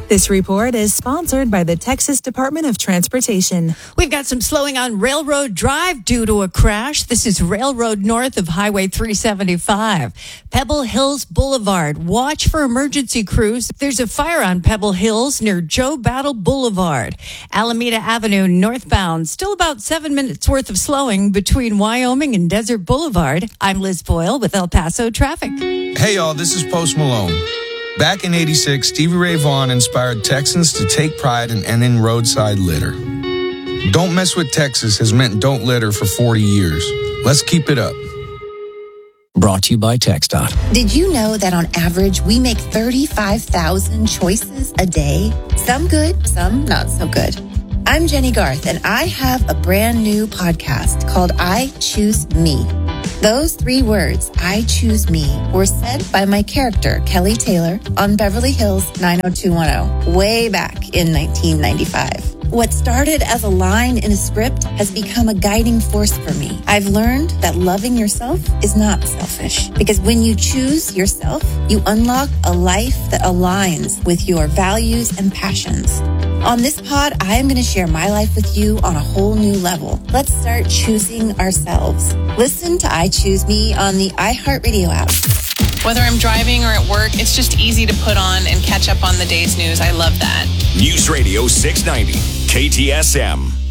This report is sponsored by the Texas Department of Transportation. We've got some slowing on Railroad Drive due to a crash. This is Railroad north of Highway 375. Pebble Hills Boulevard. Watch for emergency crews. There's a fire on Pebble Hills near Joe Battle Boulevard. Alameda Avenue northbound. Still about 7 minutes worth of slowing between Wyoming and Desert Boulevard. I'm Liz Boyle with El Paso Traffic. Hey y'all, this is Post Malone. Back in '86, Stevie Ray Vaughan inspired Texans to take pride in ending roadside litter. Don't mess with Texas has meant don't litter for 40 years. Let's keep it up. Brought to you by TxDOT. Did you know that on average, we make 35,000 choices a day? Some good, some not so good. I'm Jenny Garth, and I have a brand new podcast called I Choose Me. Those 3 words, I choose me, were said by my character, Kelly Taylor, on Beverly Hills 90210, way back in 1995. What started as a line in a script has become a guiding force for me. I've learned that loving yourself is not selfish, because when you choose yourself, you unlock a life that aligns with your values and passions. On this pod, I am going to share my life with you on a whole new level. Let's start choosing ourselves. Listen to I Choose Me on the iHeartRadio app. Whether I'm driving or at work, it's just easy to put on and catch up on the day's news. I love that. News Radio 690, KTSM.